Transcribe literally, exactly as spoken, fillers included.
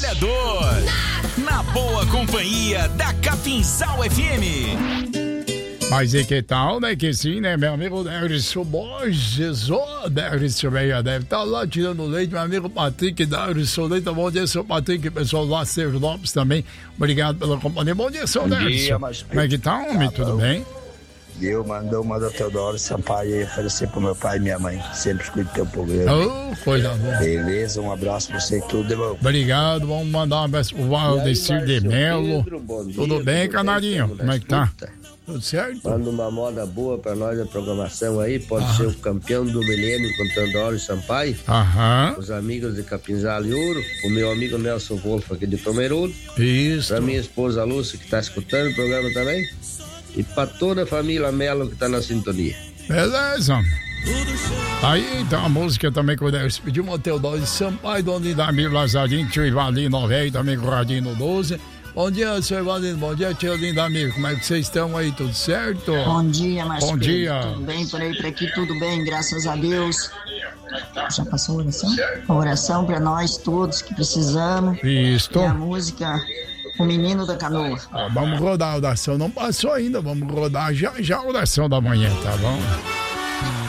trabalhador. Na boa companhia da Capinzal F M. Mas e que tal, né? Que sim, né? Meu amigo Derson Borges, ô, oh, Derson, deve estar lá tirando leite. Meu amigo Patrick, Derson Leite, bom dia, seu Patrick, pessoal lá, Sérgio Lopes também. Obrigado pela companhia. Bom dia, seu Derson. Como é que tá, homem? Tudo bem? Eu mandou uma da Teodoro Sampaio e oferecer pro meu pai e minha mãe. Sempre escuto teu programa. Oh, coisa boa. Beleza, um abraço pra você e tudo de bom. Obrigado, vamos mandar um abraço pro Valdecir de Melo. Tudo bem, canarinho? Como é que tá? Tudo certo? Manda uma moda boa pra nós da programação aí. Pode ah. ser o campeão do milênio com Teodoro Sampaio. Aham. Os amigos de Capinzal e Ouro. O meu amigo Nelson Wolff aqui de Pomerode. Isso. Pra minha esposa Lúcia que tá escutando o programa também. E pra toda a família Melo que tá na sintonia. Beleza. Aí então a música também que eu deve pedir uma Teodoro Sampaio, Dona Idamir Lazarinho, tio Ivalino Velho, também com o Radinho doze. Bom dia, seu Ivalino. Bom dia, tio Lindamir. Como é que vocês estão aí? Tudo certo? Bom dia, Marcelo. Bom dia. Tudo bem por aí, por aqui? Tudo bem, graças a Deus. Já passou a oração? A oração para nós todos que precisamos. Isso. E a música O Menino da Canoa. Ah, vamos rodar a oração. Não passou ainda. Vamos rodar já já a oração da manhã, tá bom?